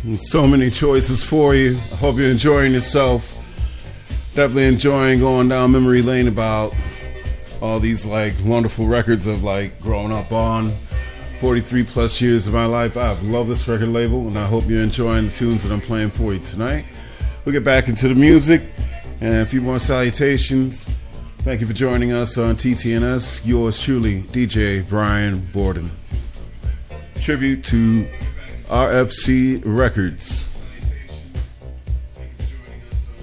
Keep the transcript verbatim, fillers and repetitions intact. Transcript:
So many choices for you. I hope you're enjoying yourself. Definitely enjoying going down memory lane about all these like wonderful records of like growing up on. forty-three plus years of my life. I love this record label, and I hope you're enjoying the tunes that I'm playing for you tonight. We'll get back into the music and a few more salutations. Thank you for joining us on T T N S. Yours truly, D J Brian Borden. Tribute to R F C Records.